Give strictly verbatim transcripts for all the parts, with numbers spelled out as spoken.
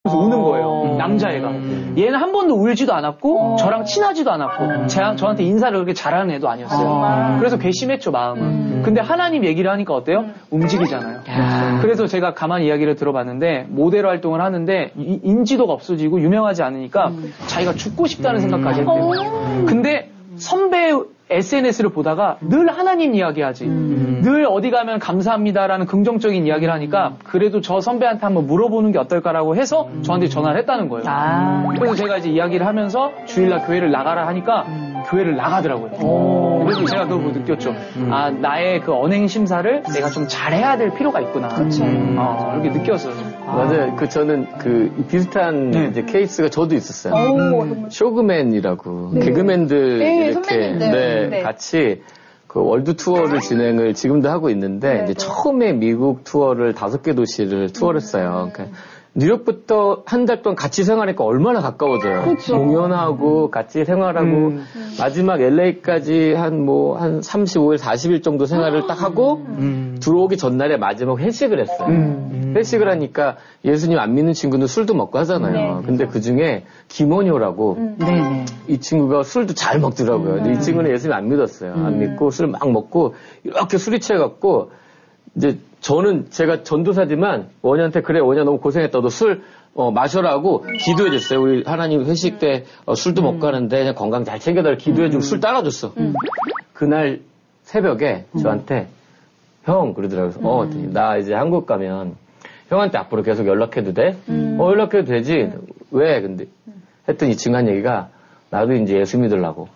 우는 거예요. 남자애가. 얘는 한 번도 울지도 않았고 저랑 친하지도 않았고 제, 저한테 인사를 그렇게 잘하는 애도 아니었어요. 그래서 괘씸했죠, 마음은. 근데 하나님 얘기를 하니까 어때요? 움직이잖아요. 그래서 제가 가만히 이야기를 들어봤는데 모델 활동을 하는데 이, 인지도가 없어지고 유명하지 않으니까 자기가 죽고 싶다는 생각까지 했대요. 근데 선배 에스엔에스를 보다가 늘 하나님 이야기하지. 음. 늘 어디 가면 감사합니다라는 긍정적인 이야기를 하니까 그래도 저 선배한테 한번 물어보는 게 어떨까라고 해서 음. 저한테 전화를 했다는 거예요. 아. 그래서 제가 이제 이야기를 하면서 주일날 교회를 나가라 하니까 음. 교회를 나가더라고요. 오. 그래서 제가 그걸 느꼈죠. 음. 아, 나의 그 언행 심사를 내가 좀 잘해야 될 필요가 있구나. 그렇죠. 음. 어, 이렇게 느꼈어요. 아. 맞아요. 그 저는 그 비슷한 네. 이제 케이스가 저도 있었어요. 음. 쇼그맨이라고 네. 개그맨들 네, 이렇게 네, 네. 같이 그 월드 투어를 진행을 지금도 하고 있는데 네, 이제 네. 처음에 미국 투어를 다섯 개 도시를 투어했어요. 그러니까 뉴욕부터 한 달 동안 같이 생활하니까 얼마나 가까워져요. 그렇죠. 공연하고 같이 생활하고 음. 마지막 엘에이까지 한 뭐 한 삼십오 일, 사십 일 정도 생활을 딱 하고 음. 들어오기 전날에 마지막 회식을 했어요. 음. 회식을 하니까 예수님 안 믿는 친구는 술도 먹고 하잖아요. 네. 근데 그 중에 김원효라고 음. 이 친구가 술도 잘 먹더라고요. 근데 이 친구는 예수님 안 믿었어요. 음. 안 믿고 술 막 먹고 이렇게 술이 취해갖고 이제 저는 제가 전도사지만 원희한테 그래 원희야 너무 고생했다. 너 술 어, 마셔라고 기도해줬어요. 우리 하나님 회식 때 어, 술도 먹고 하는데 그냥 건강 잘 챙겨달라 기도해주고 술 따라줬어. 음. 그날 새벽에 저한테 형 그러더라고요. 음. 어, 나 이제 한국 가면 형한테 앞으로 계속 연락해도 돼? 음. 어, 연락해도 되지. 음. 왜? 근데 했더니 이 친구 한 얘기가 나도 이제 예수 믿으려고.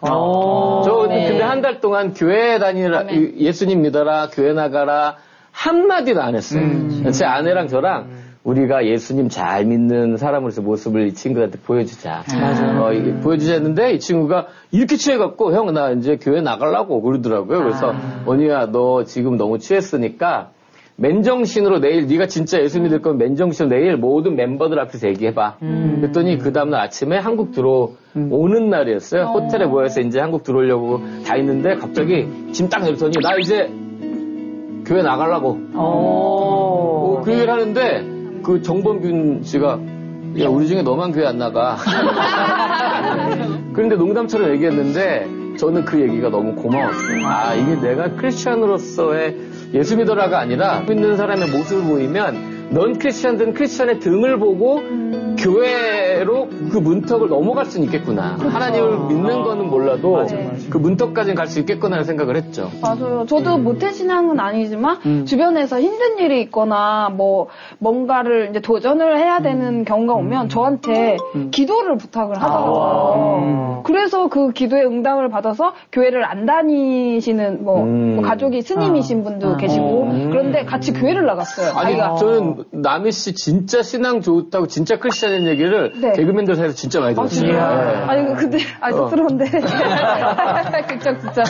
저 네. 근데 한 달 동안 교회 다니라 아멘. 예수님 믿어라 교회 나가라 한마디도 안 했어요. 음. 제 아내랑 저랑 음. 우리가 예수님 잘 믿는 사람으로서 모습을 이 친구한테 보여주자. 음. 어, 보여주자 했는데 이 친구가 이렇게 취해갖고 형 나 이제 교회 나가려고 그러더라고요. 그래서 아. 언니야 너 지금 너무 취했으니까 맨정신으로 내일 네가 진짜 예수 믿을 거면 맨정신으로 내일 모든 멤버들 앞에서 얘기해봐. 음. 그랬더니 그 다음날 아침에 한국 들어오는 날이었어요. 어. 호텔에 모여서 이제 한국 들어오려고 다 있는데 갑자기 짐 딱 내더니 나 이제 교회 나가려고. 어, 그 얘기를 하는데 그 정범균 씨가 야 우리 중에 너만 교회 안 나가. 그런데 농담처럼 얘기했는데 저는 그 얘기가 너무 고마웠어요. 아 이게 내가 크리스찬으로서의 예수 믿어라가 아니라 믿는 사람의 모습을 보이면 넌 크리스찬들은 크리스찬의 등을 보고 음. 교회로 그 문턱을 넘어갈 수는 있겠구나. 그렇죠. 하나님을 믿는 거는 몰라도 맞아, 맞아. 그 문턱까지는 갈 수 있겠구나 생각을 했죠. 맞아요. 저도 음. 모태신앙은 아니지만 음. 주변에서 힘든 일이 있거나 뭐 뭔가를 이제 도전을 해야 되는 음. 경우가 오면 저한테 음. 기도를 부탁을 하더라고요. 아. 그래서 그 기도의 응답을 받아서 교회를 안 다니시는 뭐, 음. 뭐 가족이 스님이신 아. 분도 아. 계시고 음. 그런데 같이 교회를 나갔어요. 아니 아이가. 저는 남희 씨 진짜 신앙 좋다고 진짜 크리스찬인 얘기를 네. 개그맨들 사이에서 진짜 많이 들었어요. 아, 네. 아니 근데 아니 쑥스러운데 극적 진짜.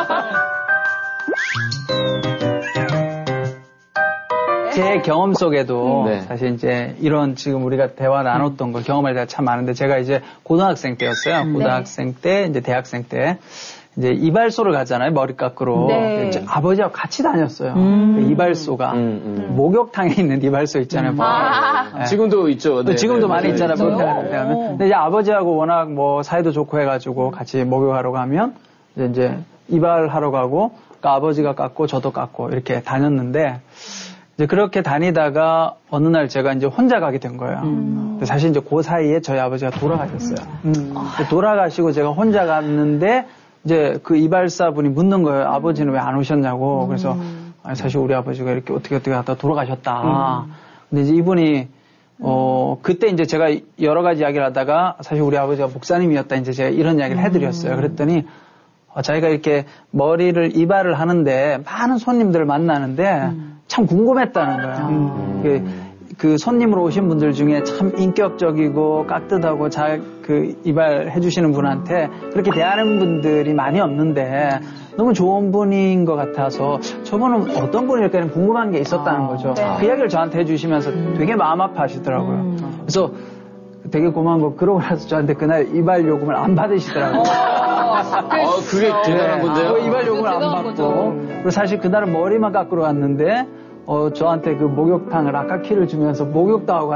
제 경험 속에도 네. 사실 이제 이런 지금 우리가 대화 나눴던 걸 경험할 때가 참 많은데 제가 이제 고등학생 때였어요. 고등학생 네. 때 이제 대학생 때. 이제 이발소를 가잖아요, 머리 깎으러. 네. 이제 아버지하고 같이 다녔어요. 음. 그 이발소가. 음, 음. 목욕탕에 있는 이발소 있잖아요. 음. 아. 네. 지금도 있죠. 네. 지금도 네. 많이 네. 있잖아요, 목욕탕에. 근데 이제 아버지하고 워낙 뭐 사이도 좋고 해가지고 같이 목욕하러 가면 이제, 이제 이발하러 가고, 그러니까 아버지가 깎고 저도 깎고 이렇게 다녔는데, 이제 그렇게 다니다가 어느 날 제가 이제 혼자 가게 된 거예요. 음. 사실 이제 그 사이에 저희 아버지가 돌아가셨어요. 음. 돌아가시고 제가 혼자 갔는데, 이제 그 이발사분이 묻는 거예요. 아버지는 왜 안 오셨냐고. 음. 그래서 아니, 사실 우리 아버지가 이렇게 어떻게 어떻게 하다 돌아가셨다. 음. 근데 이제 이분이 어 그때 이제 제가 여러 가지 이야기를 하다가 사실 우리 아버지가 목사님이었다. 이제 제가 이런 이야기를 해드렸어요. 그랬더니 어, 자기가 이렇게 머리를 이발을 하는데 많은 손님들을 만나는데 음. 참 궁금했다는 거예요. 음. 그, 그 손님으로 오신 분들 중에 참 인격적이고 깍듯하고 잘 그 이발해 주시는 분한테 그렇게 대하는 분들이 많이 없는데 너무 좋은 분인 것 같아서 저분은 어떤 분일까 궁금한 게 있었다는 아, 거죠. 네. 그 이야기를 저한테 해주시면서 되게 마음 아파하시더라고요. 음. 그래서 되게 고마운 거 그러고 나서 저한테 그날 이발 요금을 안 받으시더라고요. 어, 그게 대단한 건데요. 아, 이발 요금을 안 받고. 그리고 사실 그날은 머리만 깎으러 갔는데 어, 저한테 그 목욕탕을 아까키를 주면서 목욕도 하고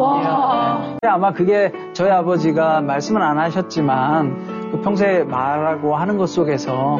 가라고. 네. 아마 그게 저희 아버지가 말씀은 안 하셨지만 그 평소에 말하고 하는 것 속에서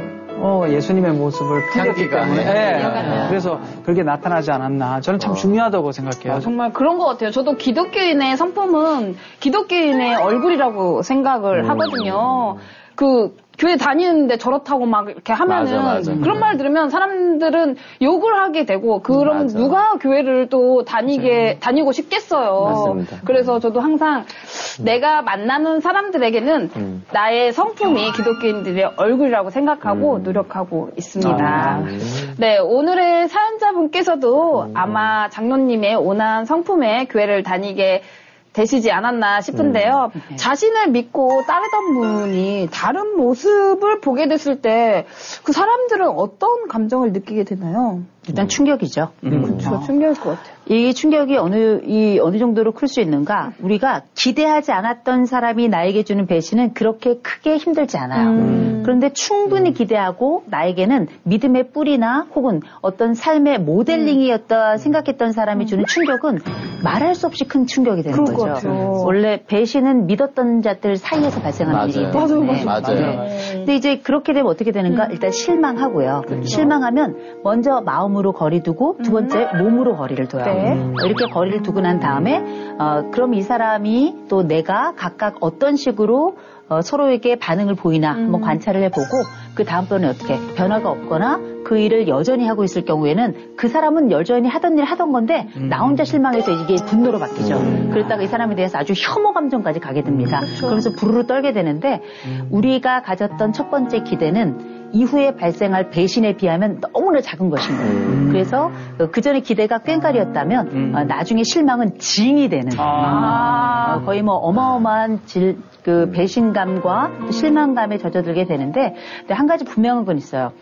어, 예수님의 모습을 풍겼기 때문에 네. 네. 그래서 그렇게 나타나지 않았나. 저는 참 어. 중요하다고 생각해요. 아, 정말 그런 것 같아요. 저도 기독교인의 성품은 기독교인의 얼굴이라고 생각을 음. 하거든요. 그 교회 다니는데 저렇다고 막 이렇게 하면은 맞아, 맞아. 그런 말 들으면 사람들은 욕을 하게 되고 그럼 맞아. 누가 교회를 또 다니게 맞아. 다니고 싶겠어요. 맞습니다. 그래서 저도 항상 음. 내가 만나는 사람들에게는 음. 나의 성품이 기독교인들의 얼굴이라고 생각하고 음. 노력하고 있습니다. 아, 네, 오늘의 사연자분께서도 음. 아마 장로님의 온화한 성품에 교회를 다니게 되시지 않았나 싶은데요. 음. 자신을 믿고 따르던 분이 다른 모습을 보게 됐을 때 그 사람들은 어떤 감정을 느끼게 되나요? 일단 충격이죠. 음. 그렇죠. 충격일 것 같아요. 이 충격이 어느, 이 어느 정도로 클 수 있는가? 우리가 기대하지 않았던 사람이 나에게 주는 배신은 그렇게 크게 힘들지 않아요. 음. 그런데 충분히 기대하고 나에게는 믿음의 뿌리나 혹은 어떤 삶의 모델링이었다 생각했던 사람이 주는 충격은 말할 수 없이 큰 충격이 되는 거죠. 그렇죠. 원래 배신은 믿었던 자들 사이에서 발생하는 맞아요. 일이기 때문에. 때문에. 맞아요. 맞아요. 네. 근데 이제 그렇게 되면 어떻게 되는가? 음. 일단 실망하고요. 그렇죠. 실망하면 먼저 마음으로 거리두고 두 번째 음. 몸으로 거리를 둬요. 네. 음. 이렇게 거리를 두고 난 다음에 어, 그럼 이 사람이 또 내가 각각 어떤 식으로 어, 서로에게 반응을 보이나 음. 한번 관찰을 해보고 그 다음번에 어떻게 변화가 없거나 그 일을 여전히 하고 있을 경우에는 그 사람은 여전히 하던 일 하던 건데 음. 나 혼자 실망해서 이게 분노로 바뀌죠. 음. 그러다가 이 사람에 대해서 아주 혐오 감정까지 가게 됩니다. 음. 그러면서 부르르 떨게 되는데 음. 우리가 가졌던 첫 번째 기대는 이후에 발생할 배신에 비하면 너무나 작은 것인 거예요. 음. 그래서 그 전에 기대가 꽹가리였다면 음. 어, 나중에 실망은 징이 되는 아. 어, 거의 뭐 어마어마한 질, 그 배신감과 실망감에 젖어들게 되는데 근데 한 가지 분명한 건 있어요.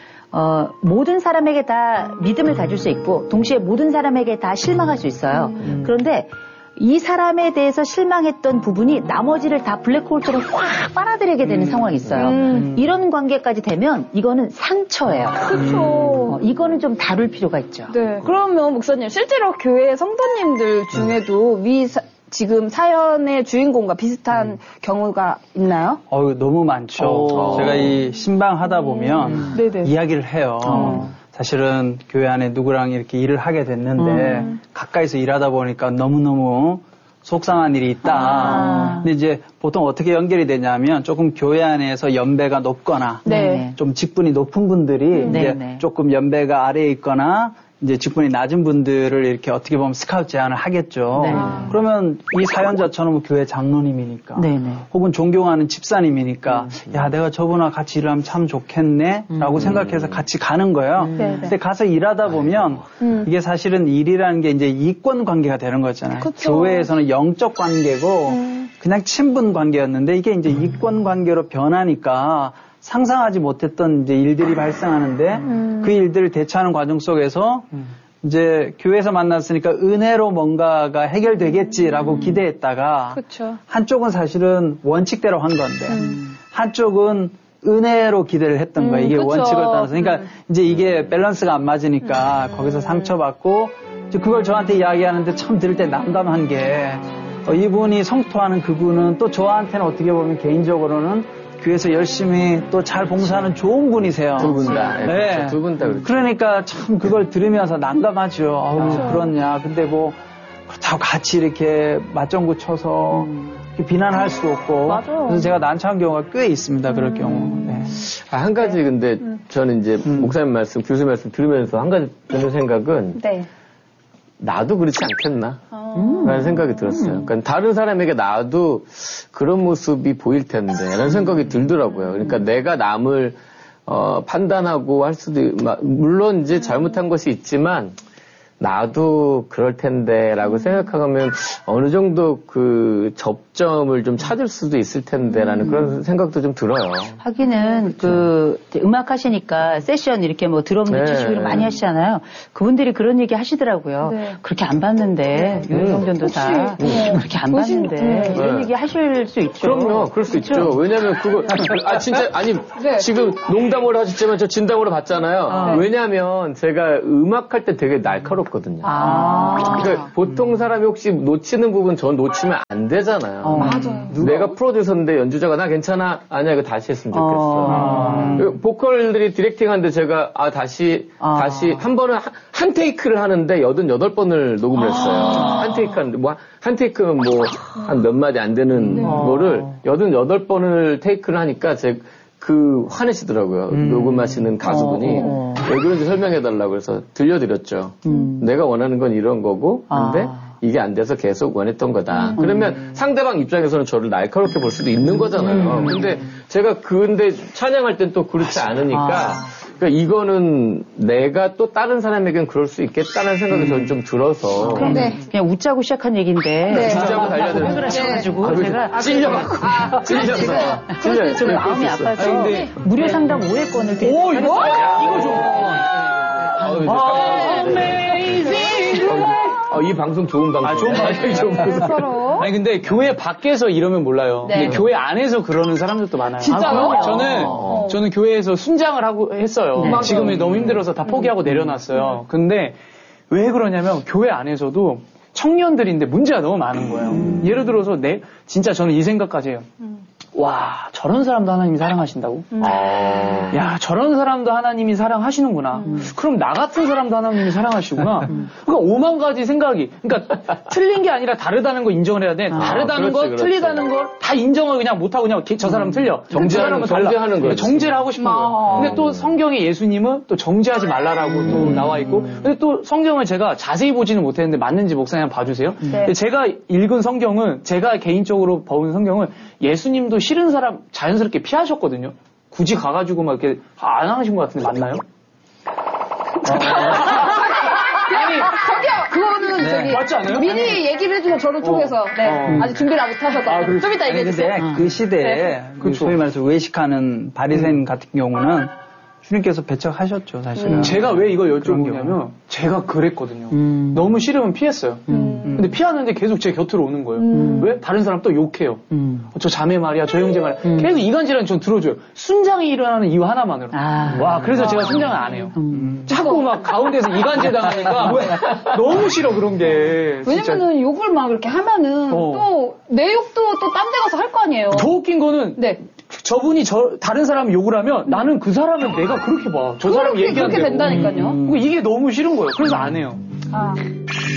어, 모든 사람에게 다 믿음을 가질 수 있고 동시에 모든 사람에게 다 실망할 수 있어요. 음. 그런데 이 사람에 대해서 실망했던 부분이 나머지를 다 블랙홀처럼 확 빨아들이게 되는 음. 상황이 있어요. 음. 이런 관계까지 되면 이거는 상처예요. 그렇죠. 어, 이거는 좀 다룰 필요가 있죠. 네. 그러면 목사님 실제로 교회 성도님들 중에도 위 사, 지금 사연의 주인공과 비슷한 음. 경우가 있나요? 어, 너무 많죠. 오. 제가 이 신방 하다 보면 음. 이야기를 해요. 음. 사실은 교회 안에 누구랑 이렇게 일을 하게 됐는데 음. 가까이서 일하다 보니까 너무너무 속상한 일이 있다. 아. 근데 이제 보통 어떻게 연결이 되냐면 조금 교회 안에서 연배가 높거나 네. 좀 직분이 높은 분들이 음. 이제 네. 조금 연배가 아래에 있거나 이제 직분이 낮은 분들을 이렇게 어떻게 보면 스카우트 제안을 하겠죠. 네. 그러면 이 사연자처럼 뭐 교회 장로님이니까 네네. 혹은 존경하는 집사님이니까 음. 야 내가 저분과 같이 일하면 참 좋겠네 라고 음. 생각해서 같이 가는 거예요. 음. 근데 가서 일하다 보면 음. 이게 사실은 일이라는 게 이제 이권 관계가 되는 거잖아요. 그쵸. 교회에서는 영적 관계고 음. 그냥 친분 관계였는데 이게 이제 이권 관계로 변하니까 상상하지 못했던 이제 일들이 발생하는데 음. 그 일들을 대처하는 과정 속에서 음. 이제 교회에서 만났으니까 은혜로 뭔가가 해결되겠지라고 음. 기대했다가 그쵸. 한쪽은 사실은 원칙대로 한 건데 음. 한쪽은 은혜로 기대를 했던 거예요. 이게 음, 원칙을 따라서. 그러니까 음. 이제 이게 밸런스가 안 맞으니까 음. 거기서 상처받고 이제 그걸 저한테 이야기하는데 참 들을 때 난감한 게 어, 이분이 성토하는 그분은 또 저한테는 어떻게 보면 개인적으로는 교회에서 열심히 또 잘 봉사하는 좋은 분이세요. 두 분 다. 네. 두 분 다 그렇죠. 그러니까 참 그걸 들으면서 난감하죠. 아우, 그렇죠. 그렇냐. 근데 뭐, 그렇다고 같이 이렇게 맞장구 쳐서 음. 비난할 수도 없고. 맞아요. 그래서 제가 난처한 경우가 꽤 있습니다. 음. 그럴 경우. 네. 아, 한 가지 근데 음. 저는 이제 음. 목사님 말씀, 교수님 말씀 들으면서 한 가지 드는 생각은. 네. 나도 그렇지 않겠나? 음. 라는 생각이 들었어요. 그러니까 다른 사람에게 나도 그런 모습이 보일 텐데, 라는 생각이 들더라고요. 그러니까 내가 남을, 어, 판단하고 할 수도, 물론 이제 잘못한 것이 있지만, 나도 그럴 텐데라고 생각하면 어느 정도 그 접점을 좀 찾을 수도 있을 텐데라는 음. 그런 생각도 좀 들어요. 하기는 그 음악 하시니까 세션 이렇게 뭐 드럼 치시고 네. 많이 하시잖아요. 그분들이 그런 얘기 하시더라고요. 네. 그렇게 안 봤는데 윤성 전도사 네. 그렇게 안 봤는데 네. 이런 얘기 하실 수 있죠. 그럼요, 그럴 수 그렇죠? 있죠. 왜냐하면 그거 아 진짜 아니 네. 지금 농담으로 하셨지만 저 진담으로 봤잖아요. 아. 왜냐하면 제가 음악 할 때 되게 날카롭거든요. 아. 그러니까 보통 사람이 혹시 놓치는 부분 전 놓치면 안 되잖아요. 어. 맞아요. 내가 프로듀서인데 연주자가 나 괜찮아 아니야 이거 다시 했으면 좋겠어. 아. 보컬들이 디렉팅하는데 제가 아 다시 아. 다시 한 번은 한, 한 테이크를 하는데 여든여덟 번을 녹음을 했어요. 아. 한 테이크 하는데 뭐 한 테이크면 뭐 한 몇 마디 안 되는 네. 거를 여든여덟 번을 테이크를 하니까 제 그 화내시더라고요. 음. 녹음하시는 가수분이 어. 왜 그런지 설명해달라고 해서 들려드렸죠. 음. 내가 원하는 건 이런 거고 근데 아. 이게 안 돼서 계속 원했던 거다. 음. 그러면 상대방 입장에서는 저를 날카롭게 볼 수도 있는 거잖아요. 음. 근데 제가 근데 찬양할 땐 또 그렇지 않으니까 아. 그러니까 이거는 내가 또 다른 사람에겐 그럴 수 있겠다는 생각이 음. 저는 좀 들어서. 그런데 그냥 웃자고 시작한 얘기인데. 네. 웃자고 달려드는. 왜 그러셔가지고 네. 제가 찔려갖고. 아, 찔려서. 찔려. 저 마음이 아파서 근데 무료 상담 오 회권을 드리고. 오, 이거? 이거 좀. 어, 이 방송 좋은 방송. 아, 좋은 방송이 좋은 방송. 아니, 근데 교회 밖에서 이러면 몰라요. 네. 근데 교회 안에서 그러는 사람들도 많아요. 진짜요? 아, 저는, 어. 저는 교회에서 순장을 하고 했어요. 네. 지금은 너무 힘들어서 다 포기하고 음. 내려놨어요. 근데 왜 그러냐면 교회 안에서도 청년들인데 문제가 너무 많은 거예요. 음. 예를 들어서 내, 진짜 저는 이 생각까지 해요. 음. 와, 저런 사람도 하나님이 사랑하신다고? 음. 아. 야, 저런 사람도 하나님이 사랑하시는구나. 음. 그럼 나 같은 사람도 하나님이 사랑하시구나. 음. 그러니까 오만 가지 생각이. 그러니까 틀린 게 아니라 다르다는 거 인정을 해야 돼. 아, 다르다는 그렇지, 거, 그렇지. 틀리다는 거 다 인정을 그냥 못하고 그냥 저 사람은 틀려. 정죄하는 거 정죄하는 거예요. 정죄를 하고 싶은 거예요. 아. 근데 또 성경에 예수님은 또 정죄하지 말라라고 음. 또 나와 있고. 근데 또 성경을 제가 자세히 보지는 못했는데 맞는지 목사님 한번 봐주세요. 네. 제가 읽은 성경은 제가 개인적으로 본 성경은 예수님도 싫은 사람 자연스럽게 피하셨거든요. 굳이 가가지고 막 이렇게 안 하신 것 같은데 맞나요? 아니, 성경 그거는 네. 저기 맞지 않아요? 미리 아니, 얘기를 해주면 저를 통해서 어, 네 어. 아직 준비를 안 못하셔서 아, 좀 이따 얘기해 주세요. 근데 그 시대에 네. 그 소위 말해서 외식하는 바리새인 음. 같은 경우는 주님께서 배척하셨죠, 사실은. 음. 제가 왜 이걸 여쭤보냐면 제가 그랬거든요. 음. 너무 싫으면 피했어요. 음. 근데 피하는데 계속 제 곁으로 오는 거예요. 음. 왜? 다른 사람 또 욕해요. 음. 저 자매 말이야, 저 형제 말이야. 음. 계속 이간질하는 전 들어줘요. 순장이 일어나는 이유 하나만으로. 아. 와, 그래서 아. 제가 순장을 안 해요. 음. 자꾸 막 가운데서 이간질 당하니까 너무 싫어, 그런 게. 왜냐면은 욕을 막 이렇게 하면은 어. 또 내 욕도 또 딴 데 가서 할 거 아니에요. 더 웃긴 거는 네. 저분이 저 다른 사람이 욕을 하면 나는 그 사람을 내가 그렇게 봐. 저 사람 얘기하는 그렇게 된다니까요. 음. 이게 너무 싫은 거예요. 그래서 안 해요. 아.